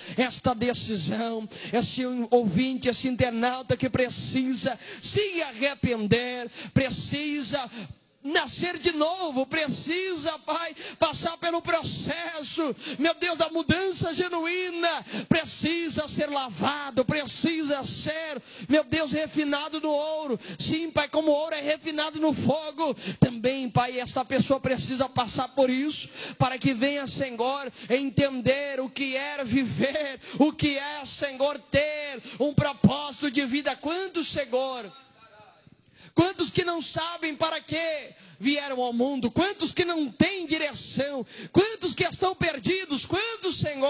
esta decisão. Esse ouvinte, esse internauta que precisa se arrepender, precisa nascer de novo, precisa, Pai, passar pelo processo, meu Deus, da mudança genuína, precisa ser lavado, precisa ser, meu Deus, refinado no ouro. Sim, Pai, como o ouro é refinado no fogo, também, Pai, esta pessoa precisa passar por isso, para que venha, Senhor, entender o que é viver, o que é, Senhor, ter um propósito de vida. Quantos, Senhor, quantos que não sabem para que vieram ao mundo? Quantos que não têm direção? Quantos que estão perdidos? Quantos, Senhor,